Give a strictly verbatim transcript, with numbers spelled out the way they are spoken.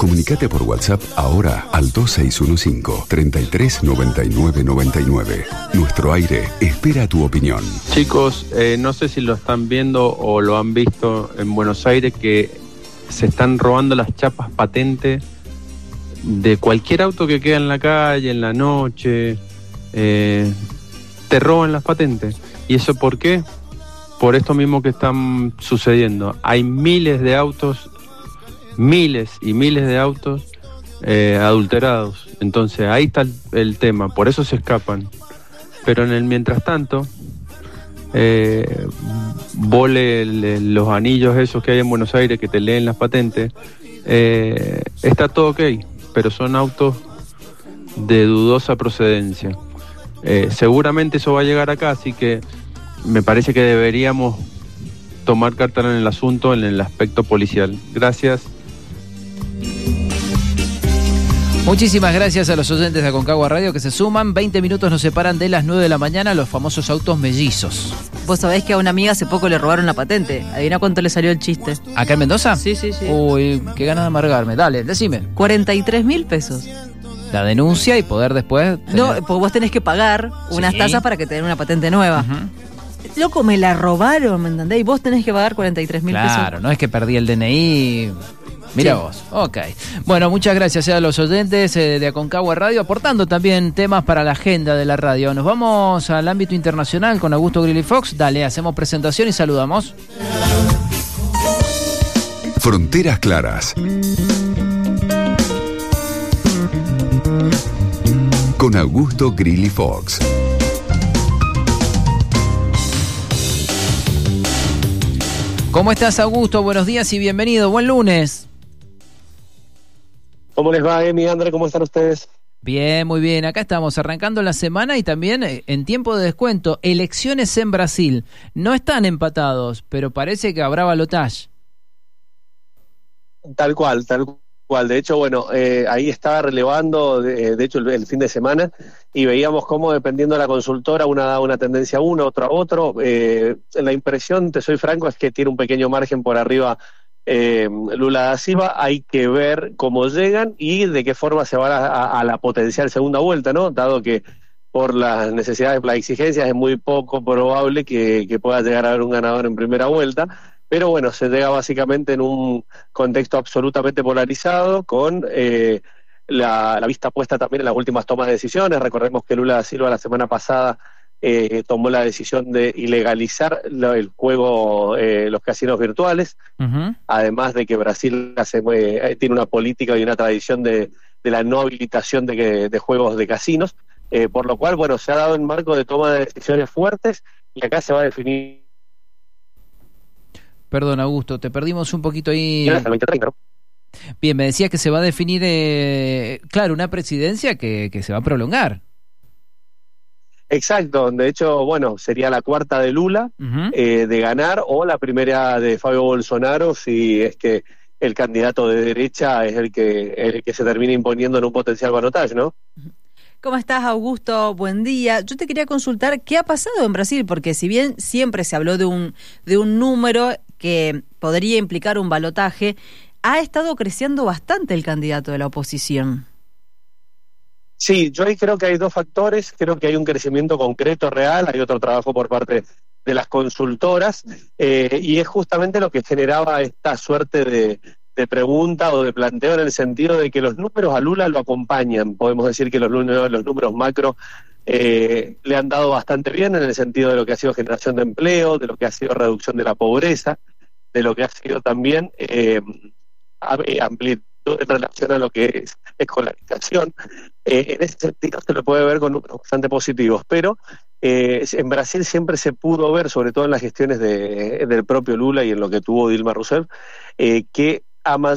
Comunicate por WhatsApp ahora al dos seis uno cinco, treinta y tres, noventa y nueve, noventa y nueve. Nuestro aire espera tu opinión. Chicos, eh, no sé si lo están viendo o lo han visto en Buenos Aires, que se están robando las chapas patentes de cualquier auto que queda en la calle, en la noche. Eh, te roban las patentes. ¿Y eso por qué? Por esto mismo que están sucediendo. Hay miles de autos, miles y miles de autos eh, adulterados. Entonces ahí está el, el tema, por eso se escapan. Pero en el mientras tanto, eh, vos le, le, los anillos esos que hay en Buenos Aires que te leen las patentes, eh, está todo ok, pero son autos de dudosa procedencia. Eh, seguramente eso va a llegar acá, así que me parece que deberíamos tomar cartas en el asunto en el aspecto policial. Gracias. Muchísimas gracias a los oyentes de Aconcagua Radio que se suman. veinte minutos nos separan de las nueve de la mañana, los famosos autos mellizos. Vos sabés que a una amiga hace poco le robaron la patente. Adivina cuánto le salió el chiste. ¿Acá en Mendoza? Sí, sí, sí. Uy, qué ganas de amargarme. Dale, decime. cuarenta y tres mil pesos. La denuncia y poder después... Tener... No, porque vos tenés que pagar unas sí. tasas para que te den una patente nueva. Uh-huh. Loco, me la robaron, ¿me entendés? Y vos tenés que pagar cuarenta y tres mil pesos. Claro, no es que perdí el D N I... Mira sí. vos, ok. Bueno, muchas gracias a los oyentes eh, de Aconcagua Radio, aportando también temas para la agenda de la radio. Nos vamos al ámbito internacional con Augusto Grilly Fox. Dale, hacemos presentación y saludamos. Fronteras Claras. Con Augusto Grilly Fox. ¿Cómo estás, Augusto? Buenos días y bienvenido. Buen lunes. ¿Cómo les va, Emi, André? ¿Cómo están ustedes? Bien, muy bien. Acá estamos arrancando la semana y también en tiempo de descuento. Elecciones en Brasil. No están empatados, pero parece que habrá balotaje. Tal cual, tal cual. De hecho, bueno, eh, ahí estaba relevando, de, de hecho, el, el fin de semana, y veíamos cómo, dependiendo de la consultora, una da una tendencia a uno, otra a otro. Eh, la impresión, te soy franco, es que tiene un pequeño margen por arriba Eh, Lula da Silva. Hay que ver cómo llegan y de qué forma se van a, a, a la potencial segunda vuelta, ¿no? Dado que por las necesidades, las exigencias, es muy poco probable que, que pueda llegar a haber un ganador en primera vuelta, pero bueno, se llega básicamente en un contexto absolutamente polarizado, con eh, la, la vista puesta también en las últimas tomas de decisiones. Recordemos que Lula da Silva la semana pasada Eh, tomó la decisión de ilegalizar lo, el juego, eh, los casinos virtuales, uh-huh. Además de que Brasil hace, eh, tiene una política y una tradición de, de la no habilitación de, de juegos de casinos, eh, por lo cual, bueno, se ha dado en marco de toma de decisiones fuertes y acá se va a definir. Perdón, Augusto, te perdimos un poquito ahí. Hasta el veinte treinta, ¿no? Bien, me decías que se va a definir, eh, claro, una presidencia que, que se va a prolongar. Exacto, de hecho, bueno, sería la cuarta de Lula, uh-huh. eh, de ganar, o la primera de Fabio Bolsonaro, si es que el candidato de derecha es el que, el que se termina imponiendo en un potencial balotaje, ¿no? ¿Cómo estás, Augusto? Buen día. Yo te quería consultar qué ha pasado en Brasil, porque si bien siempre se habló de un, de un número que podría implicar un balotaje, ha estado creciendo bastante el candidato de la oposición. Sí, yo ahí creo que hay dos factores. Creo que hay un crecimiento concreto, real, hay otro trabajo por parte de las consultoras, eh, y es justamente lo que generaba esta suerte de, de pregunta o de planteo, en el sentido de que los números a Lula lo acompañan. Podemos decir que los números, los números macro eh, le han dado bastante bien, en el sentido de lo que ha sido generación de empleo, de lo que ha sido reducción de la pobreza, de lo que ha sido también eh, amplitud en relación a lo que es escolarización. Eh, en ese sentido se lo puede ver con números bastante positivos, pero eh, en Brasil siempre se pudo ver, sobre todo en las gestiones de, del propio Lula y en lo que tuvo Dilma Rousseff, eh, que a